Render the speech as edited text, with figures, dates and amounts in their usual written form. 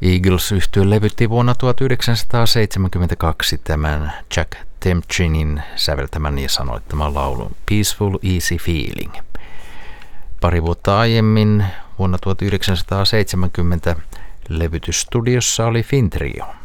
Eagles-yhtye levytti vuonna 1972 tämän Jack Temchinin säveltämän ja sanoittaman laulun Peaceful Easy Feeling. Pari vuotta aiemmin, vuonna 1970, levytysstudiossa oli Finn Trio.